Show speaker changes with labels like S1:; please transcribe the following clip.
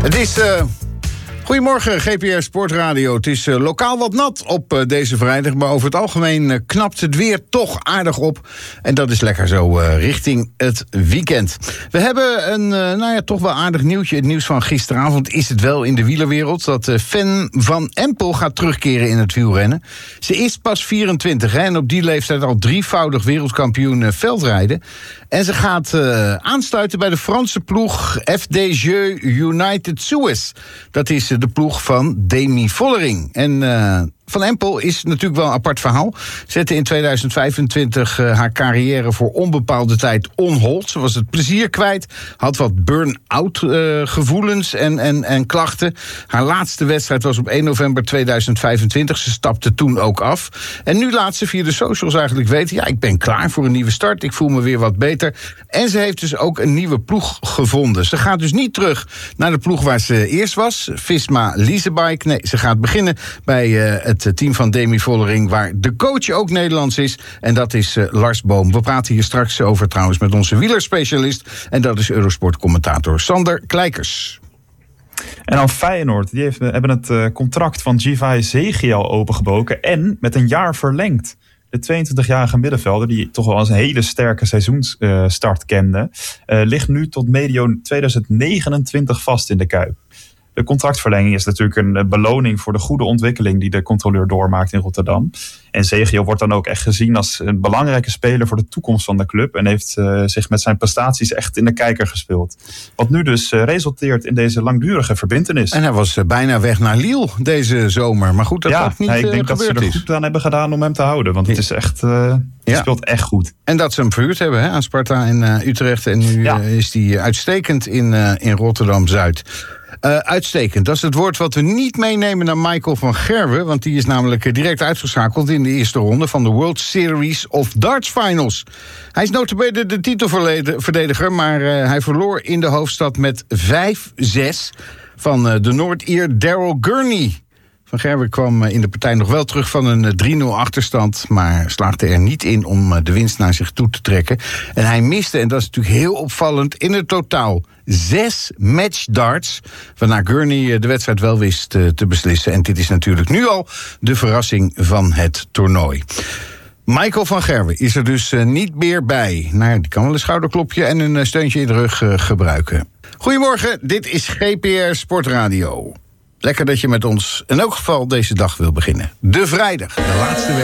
S1: Het is... Goedemorgen, GPR Sportradio. Het is lokaal wat nat op deze vrijdag, maar over het algemeen knapt het weer toch aardig op. En dat is lekker zo richting het weekend. We hebben een toch wel aardig nieuwtje. Het nieuws van gisteravond is het wel in de wielerwereld dat Fen van Empel gaat terugkeren in het wielrennen. Ze is pas 24 en op die leeftijd al drievoudig wereldkampioen veldrijden. En ze gaat aansluiten bij de Franse ploeg FDJ United Suez. Dat is de ploeg van Demi Vollering. En Van Empel is natuurlijk wel een apart verhaal. Zette in 2025 haar carrière voor onbepaalde tijd on hold. Ze was het plezier kwijt. Had wat burn-out gevoelens en klachten. Haar laatste wedstrijd was op 1 november 2025. Ze stapte toen ook af. En nu laat ze via de socials eigenlijk weten... ja, ik ben klaar voor een nieuwe start. Ik voel me weer wat beter. En ze heeft dus ook een nieuwe ploeg gevonden. Ze gaat dus niet terug naar de ploeg waar ze eerst was. Visma Leasebike. Nee, ze gaat beginnen bij het team van Demi Vollering, waar de coach ook Nederlands is. En dat is Lars Boom. We praten hier straks over trouwens met onze wielerspecialist. En dat is Eurosport-commentator Sander Kleikers.
S2: En dan Feyenoord. Die hebben het contract van Givay Zeghiel opengebroken en met een jaar verlengd. De 22-jarige middenvelder, die toch wel als een hele sterke seizoensstart kende, ligt nu tot medio 2029 vast in de Kuip. De contractverlenging is natuurlijk een beloning voor de goede ontwikkeling die de controleur doormaakt in Rotterdam. En Zeghiel wordt dan ook echt gezien als een belangrijke speler voor de toekomst van de club. En heeft zich met zijn prestaties echt in de kijker gespeeld. Wat nu dus resulteert in deze langdurige verbintenis.
S1: En hij was bijna weg naar Lille deze zomer. Maar goed, dat ook niet
S2: ik denk dat ze er goed aan hebben gedaan om hem te houden. Want het is echt, hij speelt echt goed.
S1: En dat ze hem verhuurd hebben aan Sparta in Utrecht. En nu is hij uitstekend in Rotterdam-Zuid. Uitstekend. Dat is het woord wat we niet meenemen naar Michael van Gerwen. Want die is namelijk direct uitgeschakeld in de eerste ronde van de World Series of Darts Finals. Hij is nota bene de titelverdediger, maar hij verloor in de hoofdstad met 5-6 van de Noord-Ier Daryl Gurney. Van Gerwen kwam in de partij nog wel terug van een 3-0 achterstand, maar slaagde er niet in om de winst naar zich toe te trekken. En hij miste, en dat is natuurlijk heel opvallend, in het totaal 6 matchdarts, waarna Gurney de wedstrijd wel wist te beslissen. En dit is natuurlijk nu al de verrassing van het toernooi. Michael van Gerwen is er dus niet meer bij. Nou, die kan wel een schouderklopje en een steuntje in de rug gebruiken. Goedemorgen, dit is GPR Sportradio. Lekker dat je met ons in elk geval deze dag wil beginnen. De vrijdag, de laatste week.